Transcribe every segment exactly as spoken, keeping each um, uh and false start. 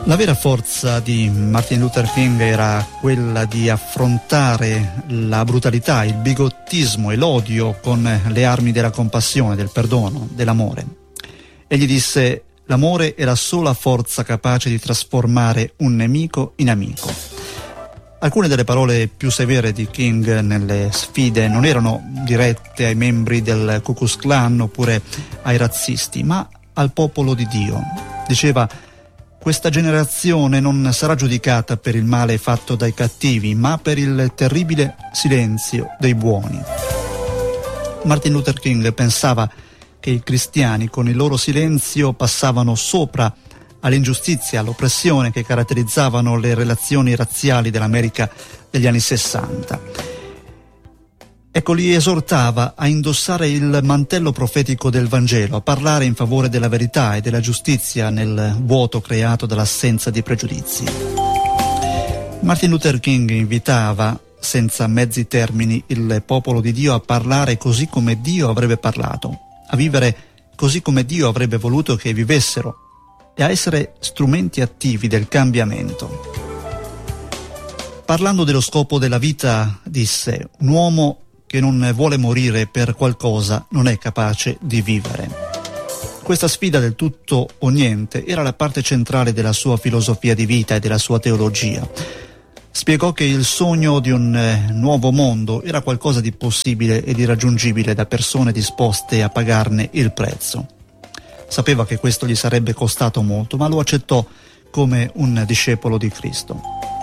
La vera forza di Martin Luther King era quella di affrontare la brutalità, il bigottismo e l'odio con le armi della compassione, del perdono, dell'amore. Egli disse: l'amore è la sola forza capace di trasformare un nemico in amico. Alcune delle parole più severe di King nelle sfide non erano dirette ai membri del Ku Klux Klan oppure ai razzisti, ma al popolo di Dio. Diceva: questa generazione non sarà giudicata per il male fatto dai cattivi, ma per il terribile silenzio dei buoni. Martin Luther King pensava che i cristiani con il loro silenzio passavano sopra all'ingiustizia, all'oppressione che caratterizzavano le relazioni razziali dell'America degli anni sessanta. Ecco, li esortava a indossare il mantello profetico del Vangelo, a parlare in favore della verità e della giustizia nel vuoto creato dall'assenza di pregiudizi. Martin Luther King invitava, senza mezzi termini, il popolo di Dio a parlare così come Dio avrebbe parlato, a vivere così come Dio avrebbe voluto che vivessero e a essere strumenti attivi del cambiamento. Parlando dello scopo della vita, disse: un uomo che non vuole morire per qualcosa non è capace di vivere. Questa sfida del tutto o niente era la parte centrale della sua filosofia di vita e della sua teologia. Spiegò che il sogno di un eh, nuovo mondo era qualcosa di possibile e di raggiungibile da persone disposte a pagarne il prezzo. Sapeva che questo gli sarebbe costato molto, ma lo accettò come un discepolo di Cristo.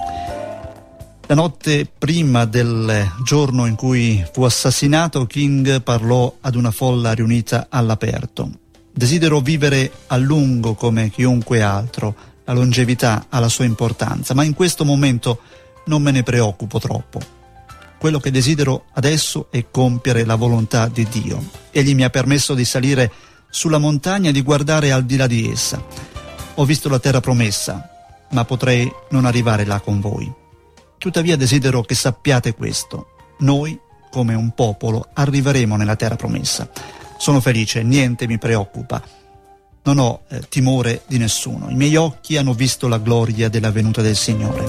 La notte prima del giorno in cui fu assassinato, King parlò ad una folla riunita all'aperto. Desidero vivere a lungo come chiunque altro, la longevità ha la sua importanza, ma in questo momento non me ne preoccupo troppo. Quello che desidero adesso è compiere la volontà di Dio. Egli mi ha permesso di salire sulla montagna e di guardare al di là di essa. Ho visto la terra promessa, ma potrei non arrivare là con voi. Tuttavia desidero che sappiate questo: noi, come un popolo, arriveremo nella terra promessa. Sono felice, niente mi preoccupa. Non ho eh, timore di nessuno. I miei occhi hanno visto la gloria della venuta del Signore.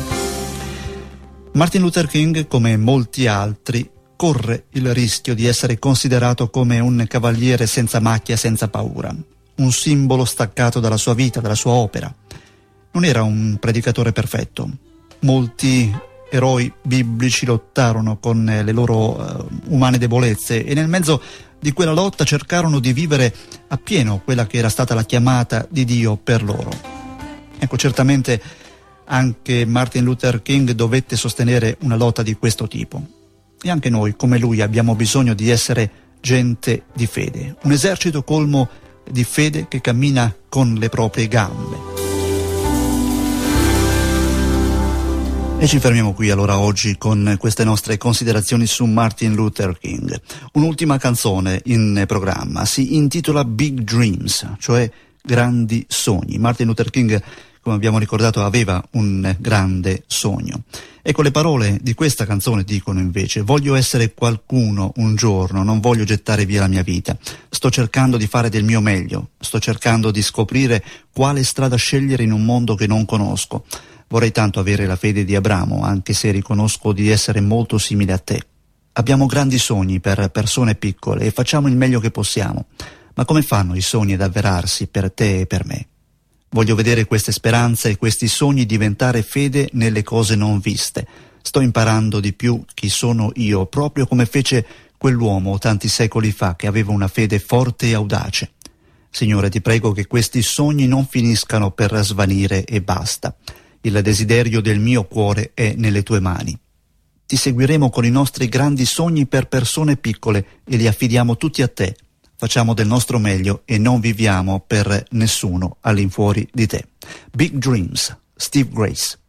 Martin Luther King, come molti altri, corre il rischio di essere considerato come un cavaliere senza macchia, senza paura, un simbolo staccato dalla sua vita, dalla sua opera. Non era un predicatore perfetto. Molti eroi biblici lottarono con le loro uh, umane debolezze e nel mezzo di quella lotta cercarono di vivere appieno quella che era stata la chiamata di Dio per loro. Ecco, certamente anche Martin Luther King dovette sostenere una lotta di questo tipo. E anche noi, come lui, abbiamo bisogno di essere gente di fede, un esercito colmo di fede che cammina con le proprie gambe. E ci fermiamo qui allora oggi con queste nostre considerazioni su Martin Luther King. Un'ultima canzone in programma, si intitola Big Dreams, cioè grandi sogni. Martin Luther King, come abbiamo ricordato, aveva un grande sogno. Ecco, le parole di questa canzone dicono invece: voglio essere qualcuno un giorno, non voglio gettare via la mia vita. Sto cercando di fare del mio meglio, sto cercando di scoprire quale strada scegliere in un mondo che non conosco. Vorrei tanto avere la fede di Abramo, anche se riconosco di essere molto simile a te. Abbiamo grandi sogni per persone piccole e facciamo il meglio che possiamo. Ma come fanno i sogni ad avverarsi per te e per me? Voglio vedere queste speranze e questi sogni diventare fede nelle cose non viste. Sto imparando di più chi sono io, proprio come fece quell'uomo tanti secoli fa che aveva una fede forte e audace. Signore, ti prego che questi sogni non finiscano per svanire e basta. Il desiderio del mio cuore è nelle tue mani. Ti seguiremo con i nostri grandi sogni per persone piccole e li affidiamo tutti a te. Facciamo del nostro meglio e non viviamo per nessuno all'infuori di te. Big Dreams, Steve Grace.